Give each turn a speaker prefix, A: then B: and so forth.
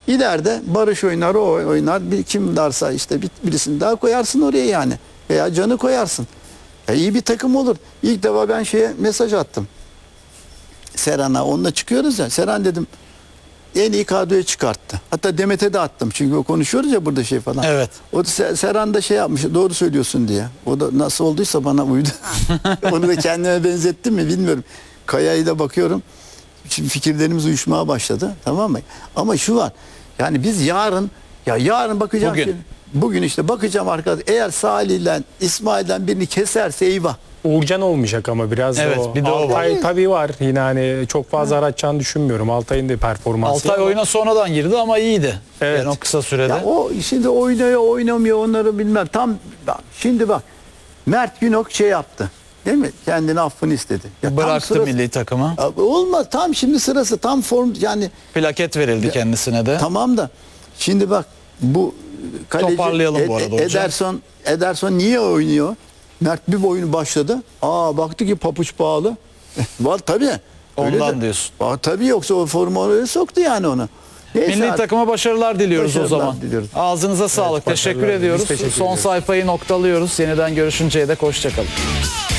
A: İleride Barış oynar, o oynar. Kim varsa işte birisini daha koyarsın oraya yani. Veya Can'ı koyarsın. İyi bir takım olur. İlk defa ben mesaj attım. Seran'a, onunla çıkıyoruz ya. Seran dedim en iyi kadroya çıkarttı. Hatta Demet'e de attım. Çünkü o konuşuyoruz ya burada falan.
B: Evet.
A: O Seran da yapmış. Doğru söylüyorsun diye. O da nasıl olduysa bana uydu. Onu da kendime benzettim mi bilmiyorum. Kaya'yı da bakıyorum. Şimdi fikirlerimiz uyuşmaya başladı. Tamam mı? Ama şu var. Yani biz yarın bakacağım. Bugün işte bakacağım arkadaş. Eğer Salih'le İsmail'den birini keserse eyvah.
C: Uğurcan olmayacak ama biraz
B: evet,
C: da o.
B: Bir de o
C: Altay
B: var.
C: tabii var. Yine hani çok fazla aratacağını düşünmüyorum. Altay'ın da performansı.
B: Altay oyuna sonradan girdi ama iyiydi.
C: Evet.
B: Yani o kısa sürede.
A: Ya o şimdi oynuyor oynamıyor onları bilmem. Şimdi bak Mert Günok yaptı. Değil mi? Kendini affını istedi. Ya
B: Bıraktı milli takımı.
A: Olmaz. Tam şimdi sırası. Tam form yani.
B: Plaket verildi kendisine de.
A: Tamam da şimdi bak bu kaleci
B: Toparlayalım bu arada hocam.
A: Ederson niye oynuyor? Mert bir oyunu başladı. Baktı ki papuç pahalı. Var tabii.
B: Ondan diyorsun.
A: Tabii yoksa o formu oraya soktu yani onu. Neyse
B: Milli takıma başarılar diliyoruz o
A: Başarılar
B: zaman.
A: diliyoruz.
B: Ağzınıza sağlık. Teşekkür
C: başarılar.
B: ediyoruz.
C: Biz teşekkür
B: Son
C: ediyoruz.
B: sayfayı noktalıyoruz. Yeniden görüşünceye dek hoşçakalın.